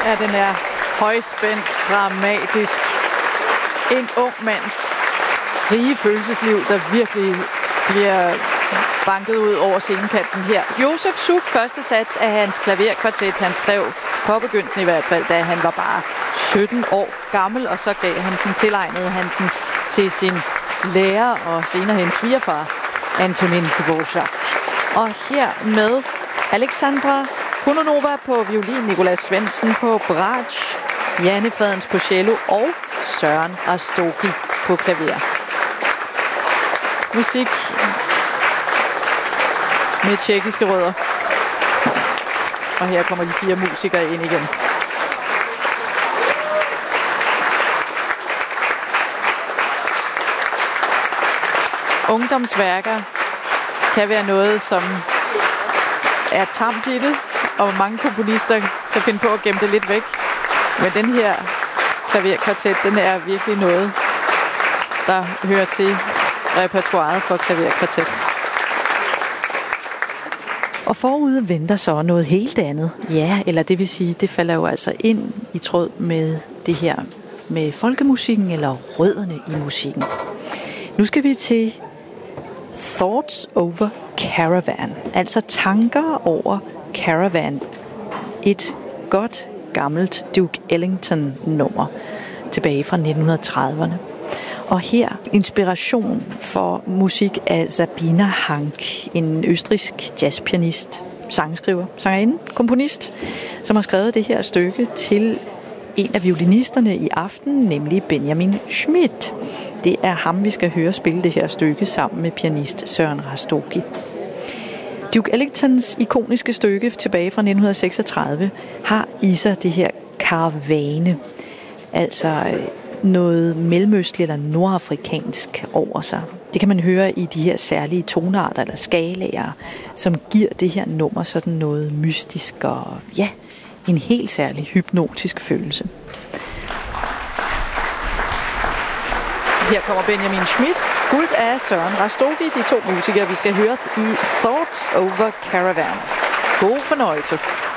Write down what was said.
Ja, den er højspændt, dramatisk. En ung mands rige følelsesliv, der virkelig bliver banket ud over scenekanten her. Josef Suk, første sats af hans klaverkvartet, han skrev påbegyndt i hvert fald, da han var bare 17 år gammel, og så tilegnede han den til sin lærer og senere hendes svigerfar, Antonin Dvorak. Og her med Alexandra Kononova på violin, Nicolas Svendsen på bratsch, Janne Fredens på cello og Søren Rastogi på klaver. Musik med tjekkiske rødder. Og her kommer de 4 musikere ind igen. Ungdomsværker kan være noget, som er tamt i det, og mange komponister kan finde på at gemme det lidt væk. Men den her klaverkvartet, den er virkelig noget, der hører til repertoiret for klaverkvartet. Og forude venter så noget helt andet. Ja, eller det vil sige, det falder jo altså ind i tråd med det her med folkemusikken eller rødderne i musikken. Nu skal vi til Thoughts Over Caravan, altså tanker over Caravan. Et godt gammelt Duke Ellington-nummer tilbage fra 1930'erne. Og her inspiration for musik af Sabina Hank, en østrigsk jazzpianist, sangskriver, sangerinde, komponist, som har skrevet det her stykke til en af violinisterne i aften, nemlig Benjamin Schmidt. Det er ham, vi skal høre spille det her stykke sammen med pianist Søren Rastogi. Duke Ellingtons ikoniske stykke tilbage fra 1936 har i sig det her karavane, altså noget mellemøstligt eller nordafrikansk over sig. Det kan man høre i de her særlige tonarter eller skalaer, som giver det her nummer sådan noget mystisk og ja, en helt særlig hypnotisk følelse. Her kommer Benjamin Schmidt, fuldt af Søren Rastogi, de 2 musikere, vi skal høre i Thoughts Over Caravan. God fornøjelse.